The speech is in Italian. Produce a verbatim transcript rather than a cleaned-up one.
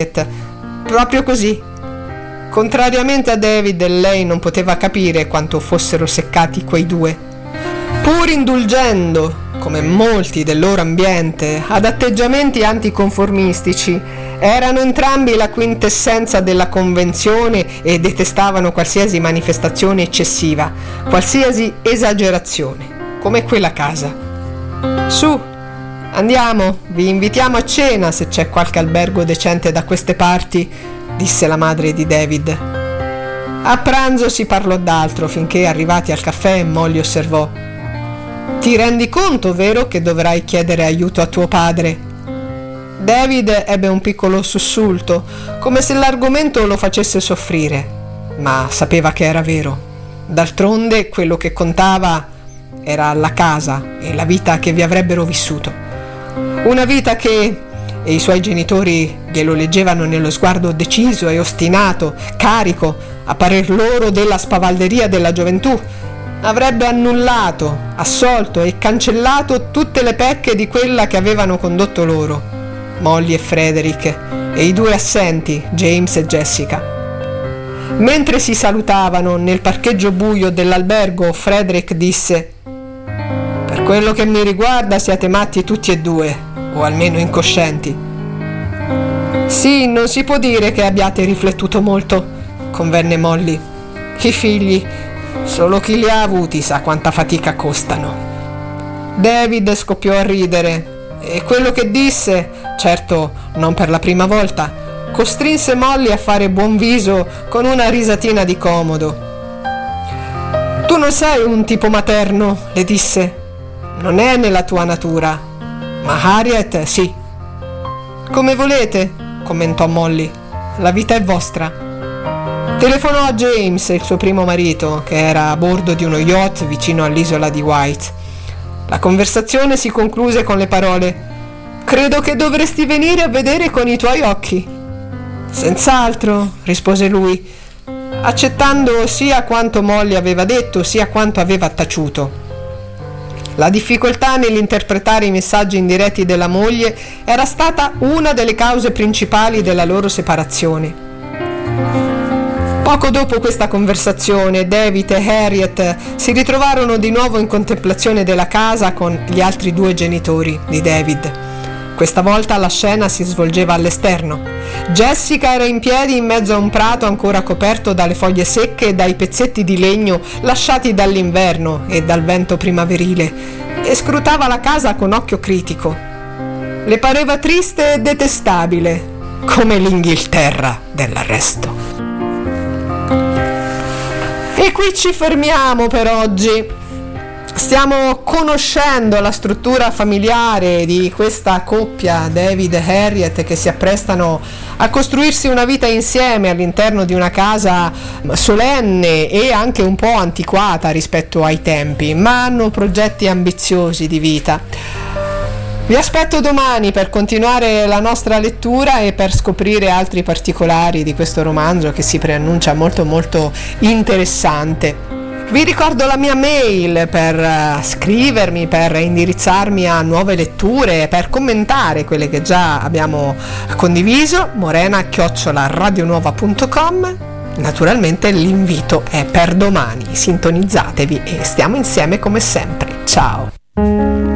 Harriet, proprio così. Contrariamente a David, lei non poteva capire quanto fossero seccati quei due. Pur indulgendo, come molti del loro ambiente, ad atteggiamenti anticonformistici, erano entrambi la quintessenza della convenzione e detestavano qualsiasi manifestazione eccessiva, qualsiasi esagerazione, come quella casa. Su, andiamo, vi invitiamo a cena se c'è qualche albergo decente da queste parti, disse la madre di David. A pranzo si parlò d'altro finché, arrivati al caffè, Molly osservò: «Ti rendi conto, vero, che dovrai chiedere aiuto a tuo padre?» David ebbe un piccolo sussulto, come se l'argomento lo facesse soffrire, ma sapeva che era vero. D'altronde quello che contava era la casa e la vita che vi avrebbero vissuto. Una vita che, e i suoi genitori glielo leggevano nello sguardo deciso e ostinato, carico, a parer loro, della spavalderia della gioventù, avrebbe annullato, assolto e cancellato tutte le pecche di quella che avevano condotto loro, Molly e Frederick, e i due assenti, James e Jessica. Mentre si salutavano nel parcheggio buio dell'albergo, Frederick disse: «Per quello che mi riguarda siete matti tutti e due, o almeno incoscienti». «Sì, non si può dire che abbiate riflettuto molto», convenne Molly. «I figli, solo chi li ha avuti sa quanta fatica costano». David scoppiò a ridere e quello che disse, certo non per la prima volta, costrinse Molly a fare buon viso con una risatina di comodo. «Tu non sei un tipo materno», le disse. «Non è nella tua natura, ma Harriet sì». «Come volete», commentò Molly, «la vita è vostra». Telefonò a James, il suo primo marito, che era a bordo di uno yacht vicino all'isola di White. La conversazione si concluse con le parole: «Credo che dovresti venire a vedere con i tuoi occhi». «Senz'altro», rispose lui, accettando sia quanto Molly aveva detto sia quanto aveva taciuto. La difficoltà nell'interpretare i messaggi indiretti della moglie era stata una delle cause principali della loro separazione. Poco dopo questa conversazione, David e Harriet si ritrovarono di nuovo in contemplazione della casa con gli altri due genitori di David. Questa volta la scena si svolgeva all'esterno. Jessica era in piedi in mezzo a un prato ancora coperto dalle foglie secche e dai pezzetti di legno lasciati dall'inverno e dal vento primaverile, e scrutava la casa con occhio critico. Le pareva triste e detestabile, come l'Inghilterra dell'arresto. E qui ci fermiamo per oggi. Stiamo conoscendo la struttura familiare di questa coppia, David e Harriet, che si apprestano a costruirsi una vita insieme all'interno di una casa solenne e anche un po' antiquata rispetto ai tempi, ma hanno progetti ambiziosi di vita. Vi aspetto domani per continuare la nostra lettura e per scoprire altri particolari di questo romanzo che si preannuncia molto molto interessante. Vi ricordo la mia mail per uh, scrivermi, per indirizzarmi a nuove letture, per commentare quelle che già abbiamo condiviso, morena chiocciola radionuova punto com. Naturalmente l'invito è per domani, sintonizzatevi e stiamo insieme come sempre. Ciao!